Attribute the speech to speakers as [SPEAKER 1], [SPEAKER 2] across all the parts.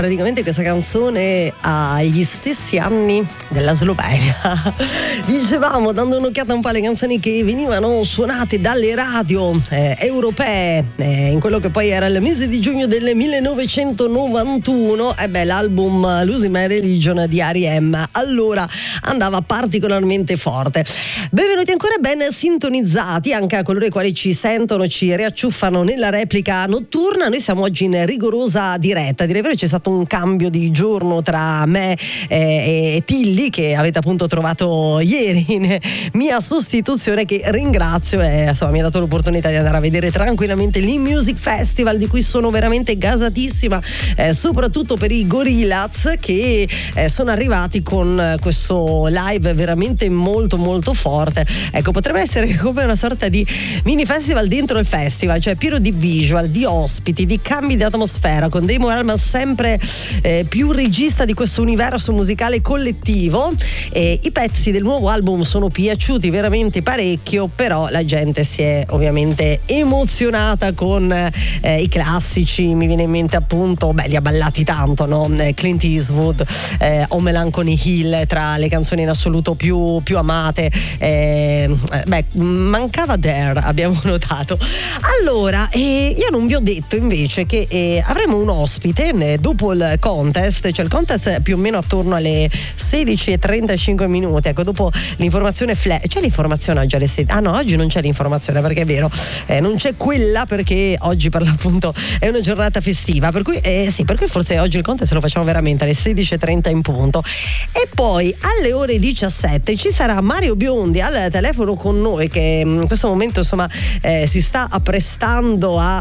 [SPEAKER 1] praticamente questa canzone agli stessi anni della Slovenia. Dicevamo, dando un'occhiata un po' alle canzoni che venivano suonate dalle radio europee in quello che poi era il mese di giugno del 1991, l'album Losing My Religion di R.E.M. allora andava particolarmente forte. Benvenuti ancora ben sintonizzati anche a coloro i quali ci sentono, ci riacciuffano nella replica notturna. Noi siamo oggi in rigorosa diretta, direi vero c'è stato un cambio di giorno tra me e Tilly, che avete appunto trovato ieri in mia sostituzione, che ringrazio e insomma mi ha dato l'opportunità di andare a vedere tranquillamente l'E-Music Festival, di cui sono veramente gasatissima, soprattutto per i Gorillaz che sono arrivati con questo live veramente molto molto forte. Ecco, potrebbe essere come una sorta di mini festival dentro il festival, cioè pieno di visual, di ospiti, di cambi di atmosfera, con Damon Albarn sempre più regista di questo universo musicale collettivo. I pezzi del nuovo album sono piaciuti veramente parecchio, però la gente si è ovviamente emozionata con i classici. Mi viene in mente appunto, li ha ballati tanto, no? Clint Eastwood o Melancholy Hill tra le canzoni in assoluto più amate. Mancava Dare, abbiamo notato. Allora, io non vi ho detto invece che avremo un ospite dopo il contest, cioè il contest più o meno attorno alle 16:35 minuti, ecco, dopo l'informazione c'è l'informazione oggi alle 16? Ah no, oggi non c'è l'informazione, perché è vero, non c'è quella, perché oggi per l'appunto è una giornata festiva, per cui forse oggi il contest lo facciamo veramente alle 16:30 in punto. E poi alle ore 17 ci sarà Mario Biondi al telefono con noi, che in questo momento insomma si sta apprestando a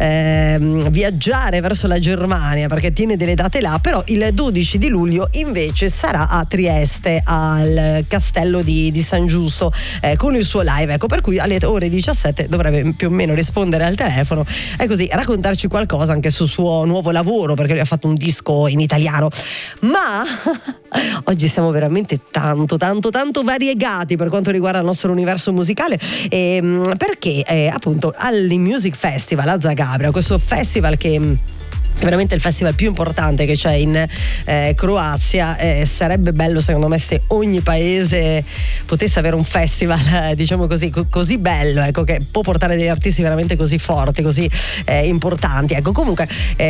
[SPEAKER 1] viaggiare verso la Germania, perché tiene delle date là, però il 12 di luglio invece sarà a Trieste al castello di San Giusto con il suo live, ecco, per cui alle ore 17 dovrebbe più o meno rispondere al telefono e così raccontarci qualcosa anche sul suo nuovo lavoro, perché lui ha fatto un disco in italiano. Ma oggi siamo veramente tanto variegati per quanto riguarda il nostro universo musicale, perché appunto all'E-Music Festival a Zagabria, questo festival che è veramente il festival più importante che c'è in Croazia. Sarebbe bello secondo me se ogni paese potesse avere un festival diciamo così bello, ecco, che può portare degli artisti veramente così forti, così importanti, ecco. Comunque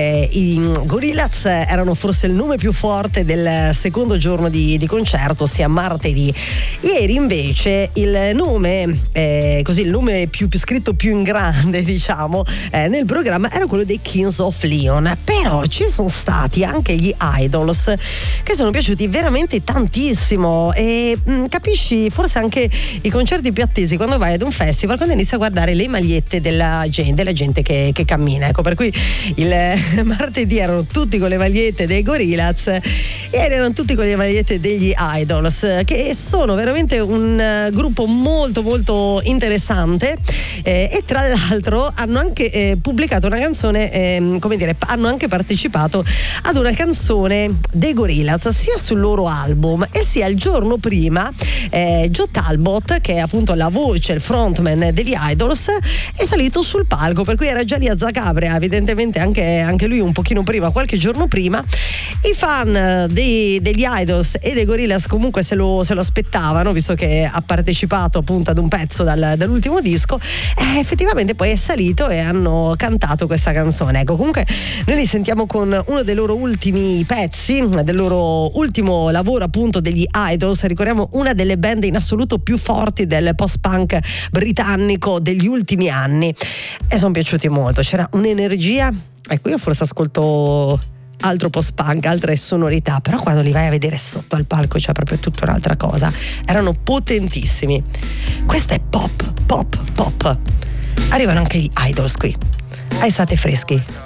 [SPEAKER 1] i Gorillaz erano forse il nome più forte del secondo giorno di concerto, ossia martedì. Ieri invece il nome il nome più scritto più in grande diciamo nel programma era quello dei Kings of Leon. Però ci sono stati anche gli Idols che sono piaciuti veramente tantissimo, e capisci forse anche i concerti più attesi quando vai ad un festival, quando inizi a guardare le magliette della gente che cammina, ecco. Per cui il martedì erano tutti con le magliette dei Gorillaz, ieri erano tutti con le magliette degli Idols, che sono veramente un gruppo molto molto interessante, e tra l'altro hanno anche pubblicato una canzone, hanno anche partecipato ad una canzone dei Gorillaz sia sul loro album e sia il giorno prima. Joe Talbot, che è appunto la voce, il frontman degli Idols, è salito sul palco, per cui era già lì a Zagabria, evidentemente anche lui un pochino prima, qualche giorno prima. I fan degli Idols e dei Gorillaz comunque se lo aspettavano, visto che ha partecipato appunto ad un pezzo dall'ultimo disco, effettivamente poi è salito e hanno cantato questa canzone, ecco. Comunque noi li sentiamo con uno dei loro ultimi pezzi, del loro ultimo lavoro appunto degli Idols. Ricordiamo una delle band in assoluto più forti del post-punk britannico degli ultimi anni, e sono piaciuti molto, c'era un'energia, ecco. Io forse ascolto altro post-punk, altre sonorità, però quando li vai a vedere sotto al palco c'è proprio tutta un'altra cosa, erano potentissimi. Questa è pop. Arrivano anche gli Idols qui, ai State Freschi.